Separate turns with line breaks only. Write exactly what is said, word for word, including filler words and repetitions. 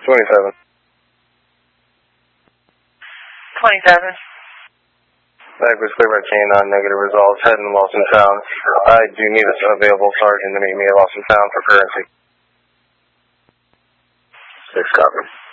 twenty-seven.
twenty-seven.
Back was clear by canine, negative results, heading to Lawson Town. I do need an available sergeant to meet me at Lawson Town for currency.
Six copy.